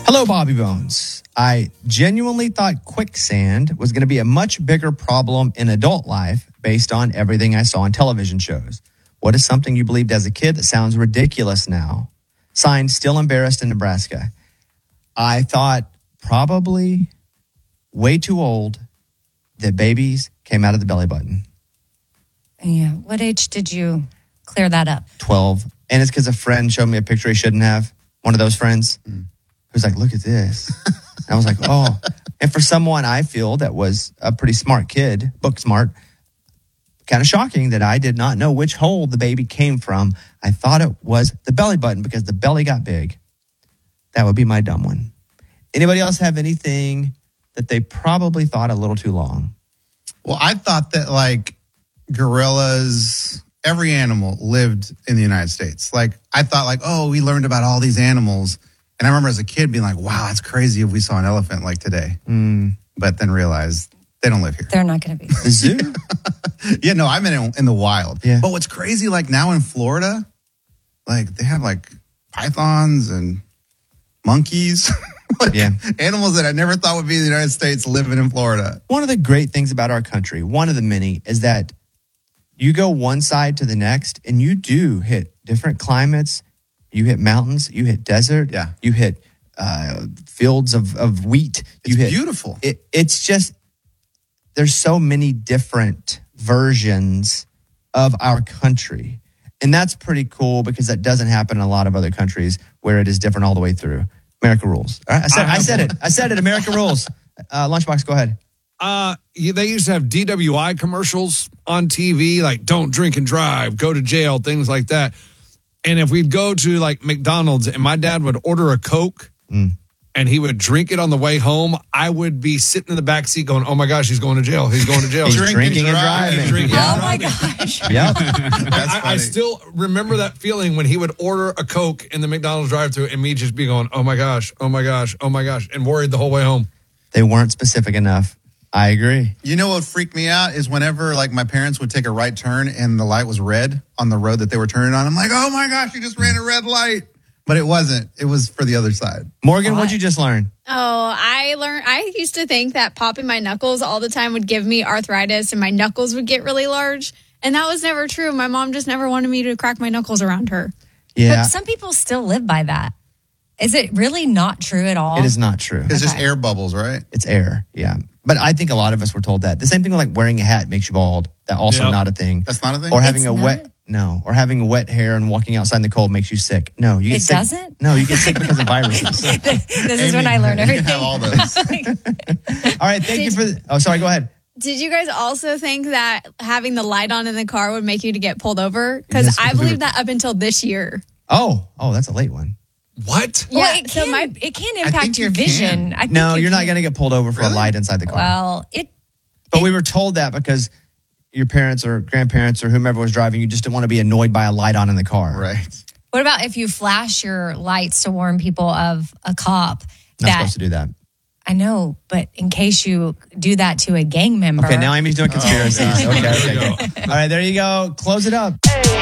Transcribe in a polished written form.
Hello, Bobby Bones. I genuinely thought quicksand was going to be a much bigger problem in adult life based on everything I saw on television shows. What is something you believed as a kid that sounds ridiculous now? Signed, Still Embarrassed in Nebraska. I thought probably way too old that babies came out of the belly button. Yeah. What age did you clear that up? 12. And it's because a friend showed me a picture he shouldn't have. One of those friends who's like, look at this. And I was like, oh. And for someone I feel that was a pretty smart kid, book smart, kind of shocking that I did not know which hole the baby came from. I thought it was the belly button because the belly got big. That would be my dumb one. Anybody else have anything that they probably thought a little too long? Well, I thought that like gorillas, every animal lived in the United States. Like I thought like, oh, we learned about all these animals. And I remember as a kid being like, wow, that's crazy if we saw an elephant like today. But then realized they don't live here. They're not going to be. The zoo? Yeah, no, I'm in the wild. Yeah. But what's crazy, like now in Florida, like they have like pythons and monkeys. Like, animals that I never thought would be in the United States living in Florida. One of the great things about our country, one of the many, is that you go one side to the next and you do hit different climates. You hit mountains, you hit desert, you hit fields of wheat. It's beautiful. It's just, there's so many different versions of our country. And that's pretty cool because that doesn't happen in a lot of other countries where it is different all the way through. America rules. All right, I said it. America rules. Lunchbox, go ahead. They used to have DWI commercials on TV, like don't drink and drive, go to jail, things like that. And if we'd go to like McDonald's and my dad would order a Coke and he would drink it on the way home, I would be sitting in the back seat going, oh my gosh, he's going to jail. He's going to jail. He's drinking and driving. Oh my gosh. Yep. I still remember that feeling when he would order a Coke in the McDonald's drive-thru and me just be going, oh my gosh, oh my gosh, oh my gosh, and worried the whole way home. They weren't specific enough. I agree. You know what freaked me out is whenever like my parents would take a right turn and the light was red on the road that they were turning on. I'm like, oh my gosh, you just ran a red light. But it wasn't. It was for the other side. Morgan, what'd you just learn? I used to think that popping my knuckles all the time would give me arthritis and my knuckles would get really large. And that was never true. My mom just never wanted me to crack my knuckles around her. Yeah. But some people still live by that. Is it really not true at all? It is not true. It's just air bubbles, right? It's air, yeah. But I think a lot of us were told that. The same thing with like wearing a hat makes you bald. That also not a thing. That's not a thing? Or having It's or having wet hair and walking outside in the cold makes you sick. No, you get sick. It doesn't? No, you get sick because of viruses. This is when I learn everything. You can have all those. All right, thank you for sorry, go ahead. Did you guys also think that having the light on in the car would make you to get pulled over? Because Yes, I believed that up until this year. Oh, that's a late one. What? Well, Yeah, it so can impact your vision. I think No, you you're not can. going to get pulled over for a light inside the car. Well, But we were told that because your parents or grandparents or whomever was driving, you just didn't want to be annoyed by a light on in the car. Right. What about if you flash your lights to warn people of a cop? Not supposed to do that. I know, but in case you do that to a gang member. Okay, now Amy's doing conspiracies. Okay, good. All right, there you go. Close it up.